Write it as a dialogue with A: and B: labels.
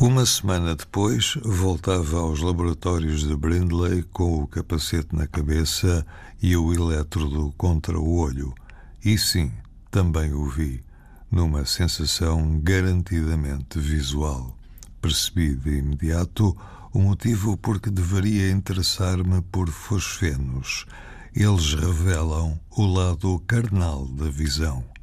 A: Uma semana depois, voltava aos laboratórios de Brindley com o capacete na cabeça e o elétrodo contra o olho. E sim, também o vi, numa sensação garantidamente visual. Percebi de imediato o motivo por que deveria interessar-me por fosfenos. Eles revelam o lado carnal da visão.